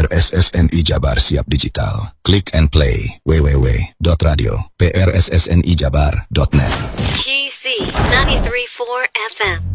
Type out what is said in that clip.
PRSSNI Jabar siap digital. Click and play. www.radio.prssnijabar.net. QC 93.4 FM.